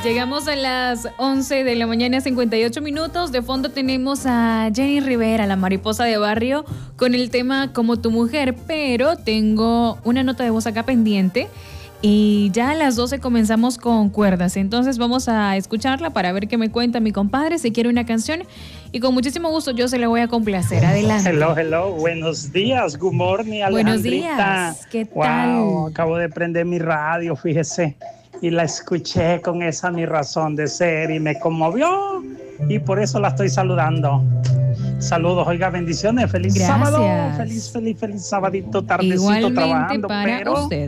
Llegamos a las 11 de la mañana, 58 minutos. De fondo tenemos a Jenny Rivera, la mariposa de barrio, con el tema Como tu mujer, pero tengo una nota de voz acá pendiente y ya a las 12 comenzamos con cuerdas. Entonces vamos a escucharla para ver qué me cuenta mi compadre, si quiere una canción, y con muchísimo gusto yo se la voy a complacer. Adelante. Hello, buenos días, good morning, Alejandrita. Buenos días, ¿qué tal? Wow, acabo de prender mi radio, fíjese, y la escuché con esa mi razón de ser y me conmovió y por eso la estoy saludando. Saludos, oiga, bendiciones, feliz sábado, feliz sabadito, tardecito. Igualmente trabajando, para pero usted.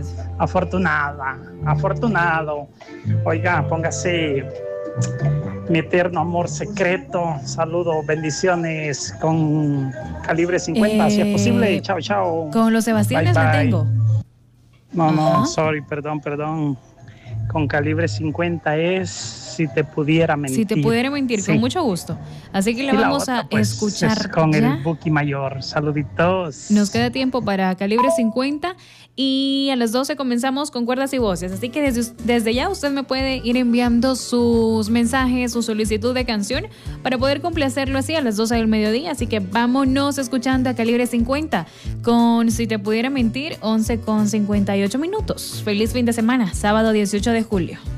afortunado. Oiga, póngase Mi Eterno Amor Secreto. Saludos, bendiciones con calibre 50, si es posible. Chao. Con los Sebastianes Bye, la bye. tengo. No, sorry, perdón. Con calibre 50 es Si te pudiera mentir. Si te pudiera mentir, Sí. con mucho gusto. Así que la Y vamos otra, a pues, escuchar es con ya. el Buki Mayor. Saluditos. Nos queda tiempo para calibre 50 y a las 12 comenzamos con cuerdas y voces. Así que desde ya usted me puede ir enviando sus mensajes, su solicitud de canción para poder complacerlo así a las 12 del mediodía. Así que vámonos escuchando a calibre 50 con Si te pudiera mentir, 11 con 58 minutos. Feliz fin de semana, sábado 18 de julio.